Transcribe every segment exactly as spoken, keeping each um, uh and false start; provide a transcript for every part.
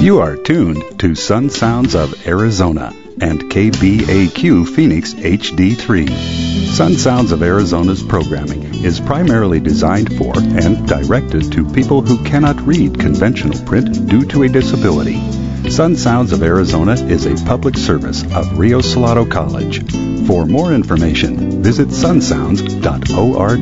You are tuned to Sun Sounds of Arizona and K B A Q Phoenix H D three. Sun Sounds of Arizona's programming is primarily designed for and directed to people who cannot read conventional print due to a disability. Sun Sounds of Arizona is a public service of Rio Salado College. For more information, visit sun sounds dot org.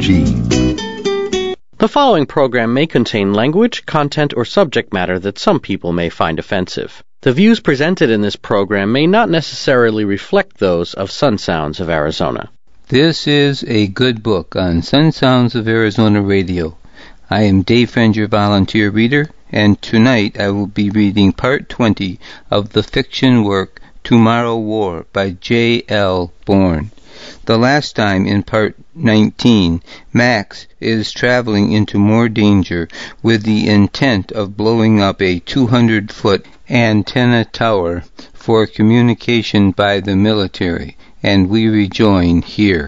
The following program may contain language, content, or subject matter that some people may find offensive. The views presented in this program may not necessarily reflect those of Sun Sounds of Arizona. This is a good book on Sun Sounds of Arizona Radio. I am Dave Friend, your volunteer reader, and tonight I will be reading part twenty of the fiction work Tomorrow War by J L Bourne. The last time, in part nineteen, Max is traveling into more danger with the intent of blowing up a two hundred foot antenna tower for communication by the military, and we rejoin here.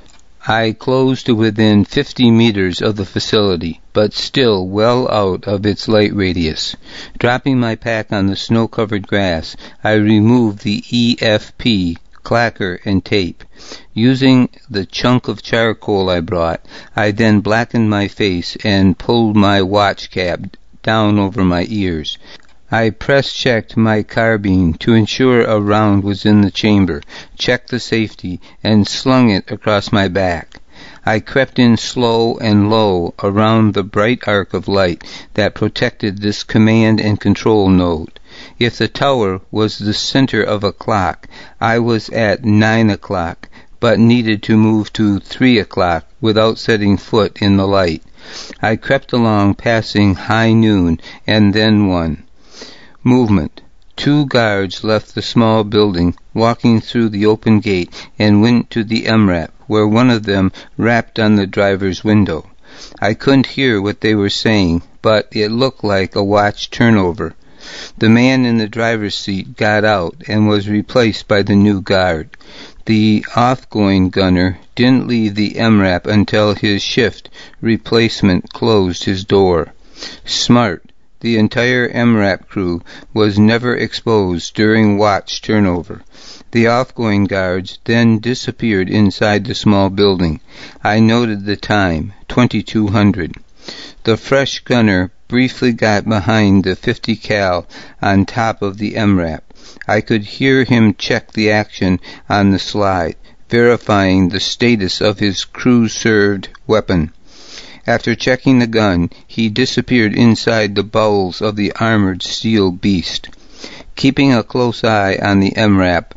I close to within fifty meters of the facility, but still well out of its light radius. Dropping my pack on the snow-covered grass, I remove the E F P, clacker, and tape. Using the chunk of charcoal I brought, I then blackened my face and pulled my watch cap down over my ears. I press-checked my carbine to ensure a round was in the chamber, checked the safety, and slung it across my back. I crept in slow and low around the bright arc of light that protected this command and control node. If the tower was the center of a clock, I was at nine o'clock, but needed to move to three o'clock without setting foot in the light. I crept along, passing high noon and then one. Movement. Two guards left the small building, walking through the open gate, and went to the M RAP, where one of them rapped on the driver's window. I couldn't hear what they were saying, but it looked like a watch turnover. The man in the driver's seat got out and was replaced by the new guard. The off-going gunner didn't leave the M RAP until his shift replacement closed his door. Smart. The entire M RAP crew was never exposed during watch turnover. The off-going guards then disappeared inside the small building. I noted the time, twenty-two hundred. The fresh gunner briefly got behind the fifty cal on top of the M RAP. I could hear him check the action on the slide, verifying the status of his crew-served weapon. After checking the gun, he disappeared inside the bowels of the armored steel beast. Keeping a close eye on the M RAP,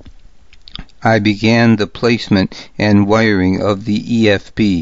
I began the placement and wiring of the E F P.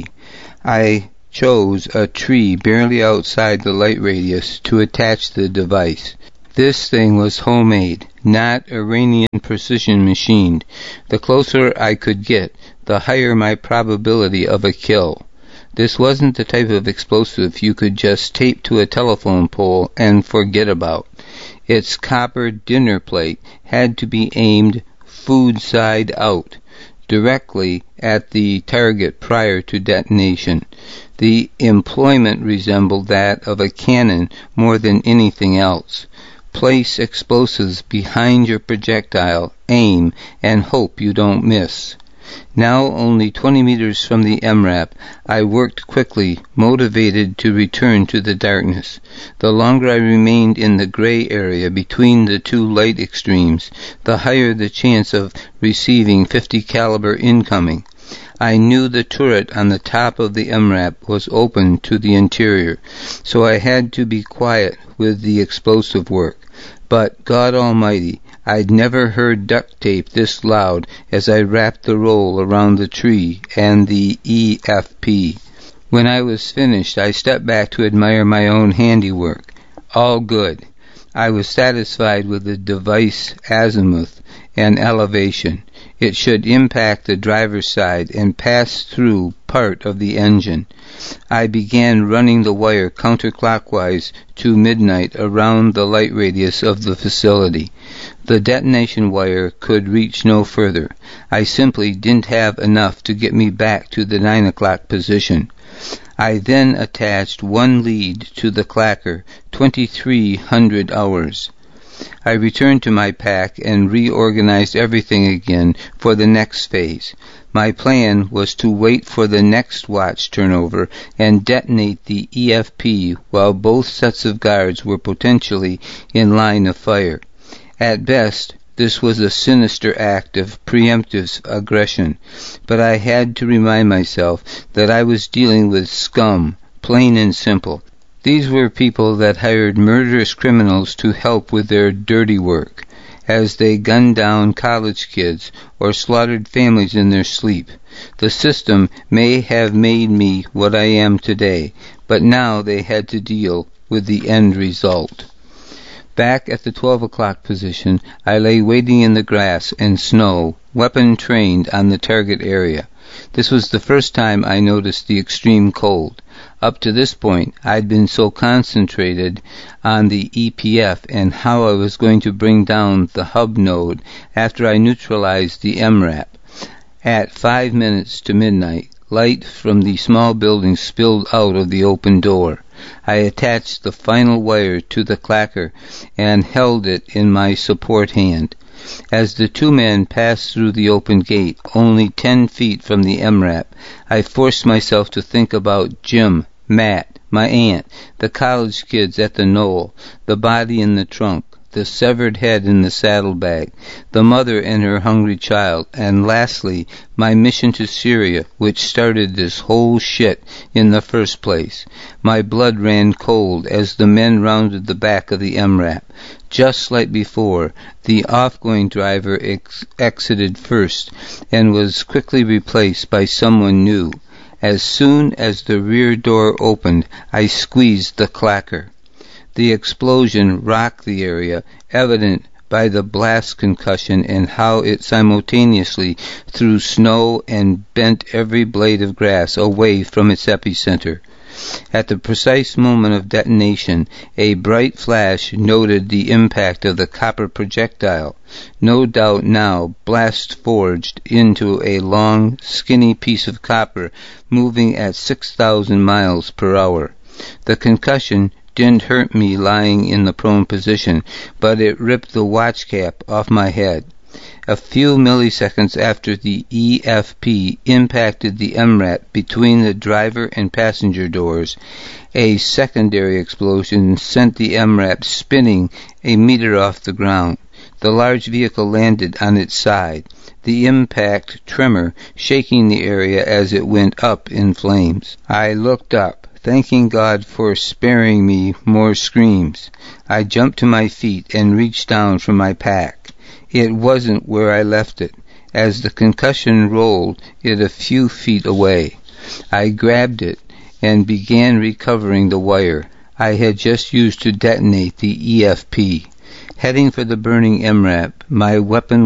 I chose a tree barely outside the light radius to attach the device. This thing was homemade, not Iranian precision machined. The closer I could get, the higher my probability of a kill. This wasn't the type of explosive you could just tape to a telephone pole and forget about. Its copper dinner plate had to be aimed food side out, directly at the target prior to detonation. The employment resembled that of a cannon more than anything else. Place explosives behind your projectile, aim, and hope you don't miss. Now only twenty meters from the M RAP, I worked quickly, motivated to return to the darkness. The longer I remained in the gray area between the two light extremes, the higher the chance of receiving fifty caliber incoming. I knew the turret on the top of the M RAP was open to the interior, so I had to be quiet with the explosive work. But, God Almighty, I'd never heard duct tape this loud as I wrapped the roll around the tree and the E F P. When I was finished, I stepped back to admire my own handiwork. All good. I was satisfied with the device azimuth and elevation. It should impact the driver's side and pass through part of the engine. I began running the wire counterclockwise to midnight around the light radius of the facility. The detonation wire could reach no further. I simply didn't have enough to get me back to the nine o'clock position. I then attached one lead to the clacker, twenty-three hundred hours. I returned to my pack and reorganized everything again for the next phase. My plan was to wait for the next watch turnover and detonate the E F P while both sets of guards were potentially in line of fire. At best, this was a sinister act of preemptive aggression, but I had to remind myself that I was dealing with scum, plain and simple. These were people that hired murderous criminals to help with their dirty work, as they gunned down college kids or slaughtered families in their sleep. The system may have made me what I am today, but now they had to deal with the end result. Back at the twelve o'clock position, I lay waiting in the grass and snow, weapon trained on the target area. This was the first time I noticed the extreme cold. Up to this point, I'd been so concentrated on the E P F and how I was going to bring down the hub node after I neutralized the M RAP. At five minutes to midnight, light from the small building spilled out of the open door. I attached the final wire to the clacker and held it in my support hand. As the two men passed through the open gate, only ten feet from the M RAP, I forced myself to think about Jim, Matt, my aunt, the college kids at the knoll, the body in the trunk, the severed head in the saddlebag, the mother and her hungry child, and lastly, my mission to Syria, which started this whole shit in the first place. My blood ran cold as the men rounded the back of the M RAP. Just like before, the off-going driver ex- exited first and was quickly replaced by someone new. As soon as the rear door opened, I squeezed the clacker. The explosion rocked the area, evident by the blast concussion and how it simultaneously threw snow and bent every blade of grass away from its epicenter. At the precise moment of detonation, a bright flash noted the impact of the copper projectile, no doubt now blast forged into a long, skinny piece of copper moving at six thousand miles per hour. The concussion didn't hurt me lying in the prone position, but it ripped the watch cap off my head. A few milliseconds after the E F P impacted the M RAP between the driver and passenger doors, a secondary explosion sent the M RAP spinning a meter off the ground. The large vehicle landed on its side, the impact tremor shaking the area as it went up in flames. I looked up, thanking God for sparing me more screams. I jumped to my feet and reached down for my pack. It wasn't where I left it, as the concussion rolled it a few feet away. I grabbed it and began recovering the wire I had just used to detonate the E F P. Heading for the burning M RAP, my weapon